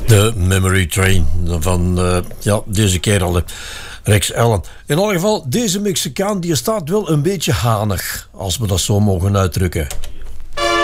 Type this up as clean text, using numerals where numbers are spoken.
De Memory Train van deze kerel, Rex Allen. In alle geval, deze Mexicaan die staat wel een beetje hanig, als we dat zo mogen uitdrukken.